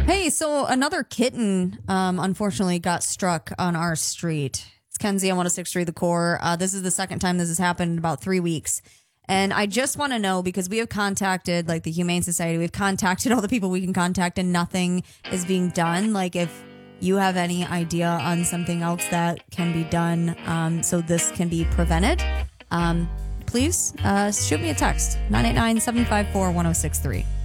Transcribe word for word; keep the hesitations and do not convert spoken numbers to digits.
Hey, so another kitten, um, unfortunately, got struck on our street. It's Kenzie on one oh six point three The Core. Uh, this is the second time this has happened in about three weeks. And I just want to know, because we have contacted like the Humane Society, we've contacted all the people we can contact, and nothing is being done. Like, if you have any idea on something else that can be done um, so this can be prevented, um, please uh, shoot me a text, nine eight nine, seven five four, one oh six three.